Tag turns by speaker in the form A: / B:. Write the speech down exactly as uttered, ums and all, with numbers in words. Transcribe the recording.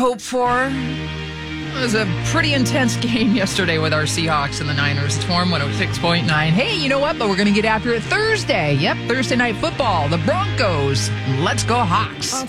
A: hope for. It was a pretty intense game yesterday with our Seahawks and the Niners. It's Warm one oh six point nine. Hey, you know what? But we're going to get after it Thursday. Yep, Thursday night football. The Broncos. Let's go Hawks.